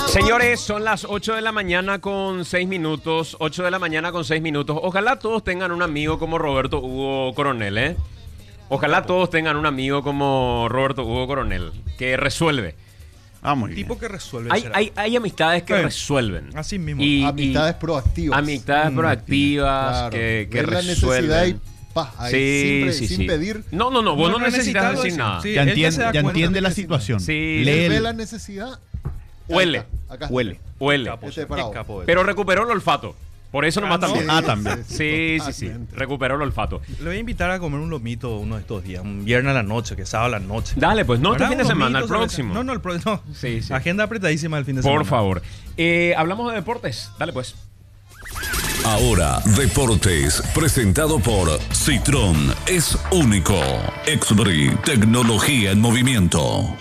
Señores, son las 8 de la mañana con 6 minutos. 8 de la mañana con 6 minutos. Ojalá todos tengan un amigo como Roberto Hugo Coronel, ¿eh? Ojalá todos tengan un amigo como Roberto Hugo Coronel, que resuelve. Muy bien. Tipo que resuelve. Hay amistades que resuelven. Así mismo. Amistades proactivas. Amistades proactivas Claro. que Ver la resuelven. necesidad y ahí sin pedir. No, vos no necesitas decir nada. Sí, Ya él ya se da entiende, ya cuenta. entiende la situación. Sí. Lee Ve el- la necesidad. Huele. Acá está. Huele. Huele. Este parado. Pero recuperó el olfato. Por eso nomás no. también. También. Sí. Totalmente. Recuperó el olfato. Le voy a invitar a comer un lomito uno de estos días. Un viernes a la noche, que sábado a la noche. Dale, pues no este ¿Verdad? fin de Un semana, el lomito, próximo. No, el próximo. Sí. Agenda apretadísima el fin de semana. Por favor. Hablamos de deportes. Dale, pues. Ahora, Deportes, presentado por Citroën, es único. Exbri, tecnología en movimiento.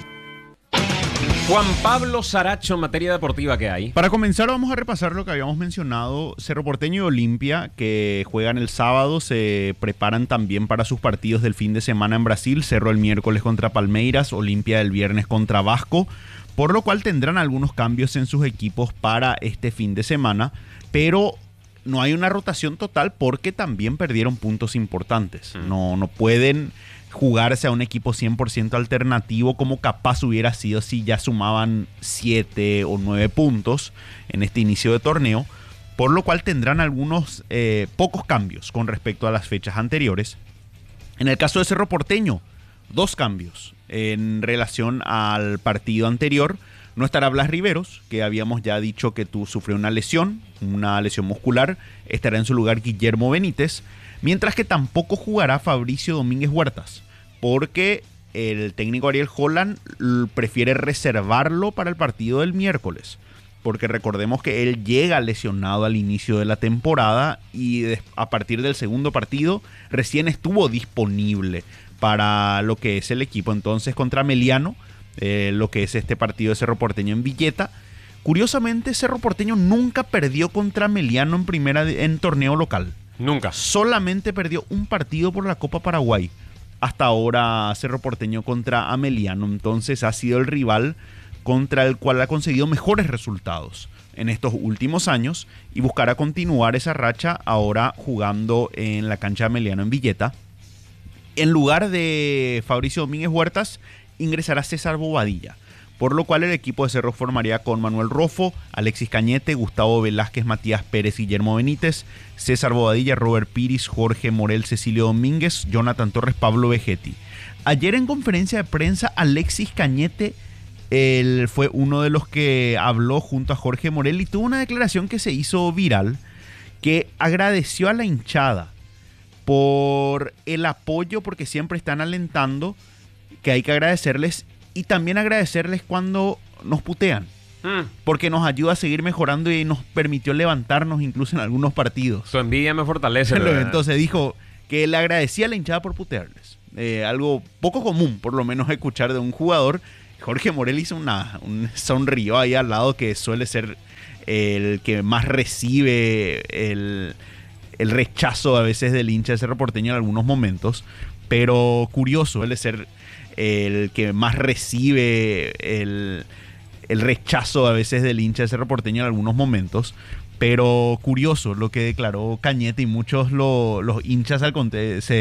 Juan Pablo Saracho, en materia deportiva, ¿qué hay? Para comenzar vamos a repasar lo que habíamos mencionado. Cerro Porteño y Olimpia, que juegan el sábado, se preparan también para sus partidos del fin de semana en Brasil. Cerro el miércoles contra Palmeiras, Olimpia el viernes contra Vasco, por lo cual tendrán algunos cambios en sus equipos para este fin de semana, pero no hay una rotación total porque también perdieron puntos importantes. No pueden jugarse a un equipo 100% alternativo como capaz hubiera sido si ya sumaban 7 o 9 puntos en este inicio de torneo, por lo cual tendrán algunos pocos cambios con respecto a las fechas anteriores. En el caso de Cerro Porteño, 2 cambios en relación al partido anterior. No estará Blas Riveros, que habíamos ya dicho que sufrió una lesión muscular. Estará en su lugar Guillermo Benítez, mientras que tampoco jugará Fabricio Domínguez Huertas, porque el técnico Ariel Holland prefiere reservarlo para el partido del miércoles, porque recordemos que él llega lesionado al inicio de la temporada y a partir del segundo partido recién estuvo disponible para lo que es el equipo. Entonces contra Meliano, lo que es este partido de Cerro Porteño en Villeta. Curiosamente, Cerro Porteño nunca perdió contra Meliano en torneo local. Nunca. Solamente perdió un partido por la Copa Paraguay. Hasta ahora Cerro Porteño contra Ameliano. Entonces ha sido el rival contra el cual ha conseguido mejores resultados en estos últimos años y buscará continuar esa racha ahora jugando en la cancha de Ameliano en Villeta. En lugar de Fabricio Domínguez Huertas ingresará César Bobadilla, por lo cual el equipo de Cerro formaría con Manuel Rofo, Alexis Cañete, Gustavo Velázquez, Matías Pérez, Guillermo Benítez, César Bobadilla, Robert Piris, Jorge Morel, Cecilio Domínguez, Jonathan Torres, Pablo Vegetti. Ayer en conferencia de prensa, Alexis Cañete fue uno de los que habló junto a Jorge Morel y tuvo una declaración que se hizo viral, que agradeció a la hinchada por el apoyo, porque siempre están alentando, que hay que agradecerles, y también agradecerles cuando nos putean, porque nos ayuda a seguir mejorando y nos permitió levantarnos incluso en algunos partidos. Su envidia me fortalece. Entonces dijo que le agradecía a la hinchada por putearles. Algo poco común, por lo menos, escuchar de un jugador. Jorge Morel hizo un sonrió ahí al lado, que suele ser el que más recibe el rechazo a veces del hincha de Cerro Porteño en algunos momentos, pero curioso, suele ser el que más recibe el rechazo a veces del hincha de Cerro Porteño en algunos momentos, pero curioso lo que declaró Cañete, y muchos los hinchas se